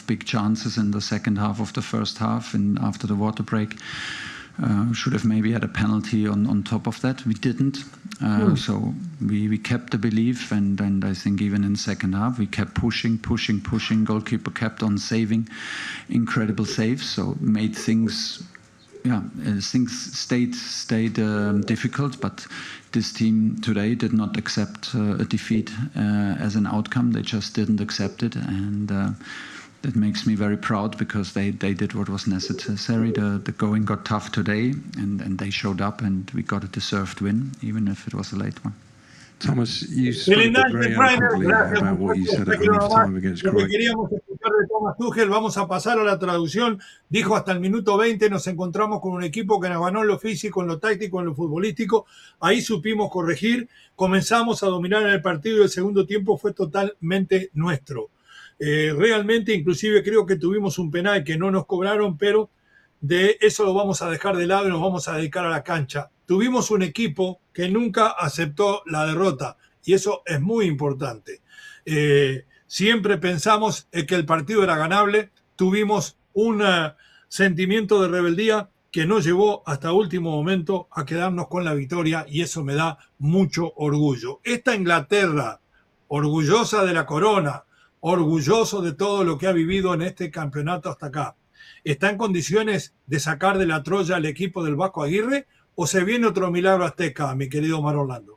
of big chances in the second half of the first half and after the water break. Should have maybe had a penalty on top of that. We didn't. So we kept the belief, and I think even in second half we kept pushing. Goalkeeper kept on saving incredible saves, so made things stayed difficult, but this team today did not accept a defeat as an outcome. They just didn't accept it, and that makes me very proud because they did what was necessary. The going got tough today, and they showed up, and we got a deserved win, even if it was a late one. Thomas, you spoke very eloquently about what you said at half-time against Croatia. Queríamos escuchar de Thomas Tuchel. Vamos a pasar a la traducción. Dijo hasta el minuto 20 nos encontramos con un equipo que nos ganó en lo físico, en lo táctico, en lo futbolístico. Ahí supimos corregir. Comenzamos a dominar en el partido y el segundo tiempo fue totalmente nuestro. Realmente, inclusive creo que tuvimos un penal que no nos cobraron, pero de eso lo vamos a dejar de lado y nos vamos a dedicar a la cancha. Tuvimos un equipo que nunca aceptó la derrota y eso es muy importante. Siempre pensamos que el partido era ganable, tuvimos un sentimiento de rebeldía que nos llevó hasta último momento a quedarnos con la victoria y eso me da mucho orgullo. Esta Inglaterra, orgullosa de la corona, orgulloso de todo lo que ha vivido en este campeonato hasta acá, ¿está en condiciones de sacar de la Troya al equipo del Vasco Aguirre o se viene otro milagro azteca, mi querido Omar Orlando?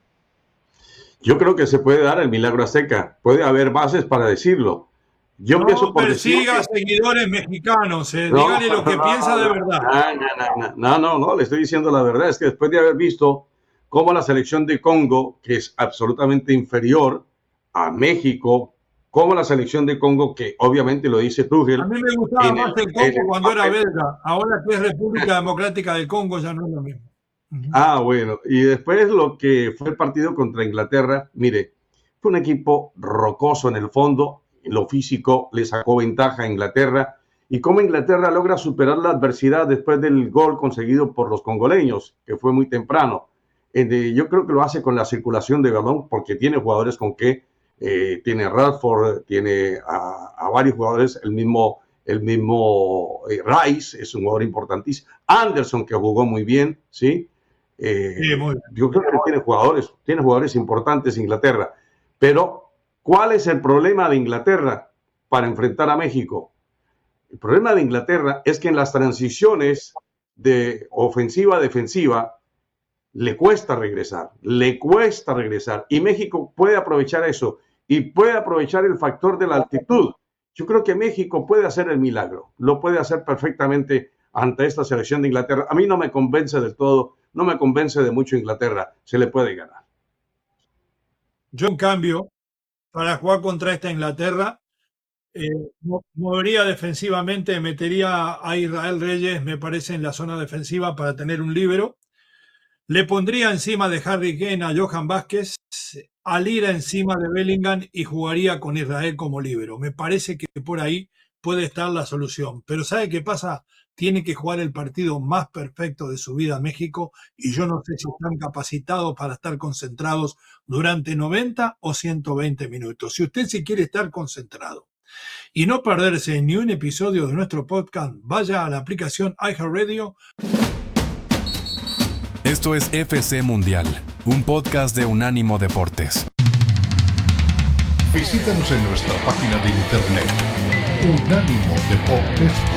Yo creo que se puede dar el milagro azteca. Puede haber bases para decirlo. Yo empiezo por persiga seguidores mexicanos, dígale lo que piensa de verdad. No, le estoy diciendo la verdad. Es que después de haber visto cómo la selección de Congo, que es absolutamente inferior a México, como la selección de Congo, que obviamente lo dice Tuchel. A mí me gustaba más el Congo cuando era belga. Ahora que es República Democrática del Congo ya no es lo mismo. Bueno. Y después lo que fue el partido contra Inglaterra, mire, fue un equipo rocoso en el fondo, en lo físico le sacó ventaja a Inglaterra. Y cómo Inglaterra logra superar la adversidad después del gol conseguido por los congoleños, que fue muy temprano. Yo creo que lo hace con la circulación de balón, porque tiene jugadores con que tiene a Radford, tiene a varios jugadores, el mismo Rice es un jugador importantísimo, Anderson que jugó muy bien, ¿sí? Yo creo que tiene jugadores importantes Inglaterra, pero ¿cuál es el problema de Inglaterra para enfrentar a México? El problema de Inglaterra es que en las transiciones de ofensiva a defensiva le cuesta regresar, y México puede aprovechar eso y puede aprovechar el factor de la altitud. Yo creo que México puede hacer el milagro, lo puede hacer perfectamente ante esta selección de Inglaterra. A mí no me convence del todo, no me convence de mucho Inglaterra, se le puede ganar. Yo, en cambio, para jugar contra esta Inglaterra, movería defensivamente, metería a Israel Reyes, me parece, en la zona defensiva para tener un líbero. Le pondría encima de Harry Kane a Johan Vázquez, a Lira encima de Bellingham y jugaría con Israel como líbero. Me parece que por ahí puede estar la solución. Pero ¿sabe qué pasa? Tiene que jugar el partido más perfecto de su vida México y yo no sé si están capacitados para estar concentrados durante 90 o 120 minutos. Si usted sí quiere estar concentrado y no perderse ni un episodio de nuestro podcast, vaya a la aplicación iHeartRadio. Esto es FC Mundial, un podcast de Unánimo Deportes. Visítanos en nuestra página de internet unánimodeportes.com.